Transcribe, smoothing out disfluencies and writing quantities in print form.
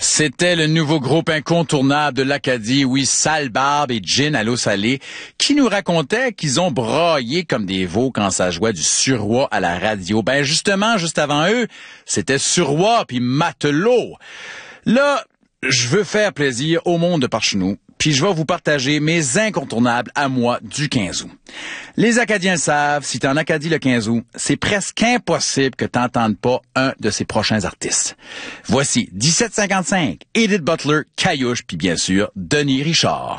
C'était le nouveau groupe incontournable de l'Acadie, oui, Sale Barbe et Gin à l'eau salée, qui nous racontaient qu'ils ont braillé comme des veaux quand ça jouait du Suroît à la radio. Ben justement, juste avant eux, c'était Suroît puis Matelot. Là, je veux faire plaisir au monde de par chez nous, puis je vais vous partager mes incontournables à moi du 15 août. Les Acadiens le savent, si t'es en Acadie le 15 août, c'est presque impossible que t'entendes pas un de ses prochains artistes. Voici 1755, Edith Butler, Caillouche, puis bien sûr, Denis Richard.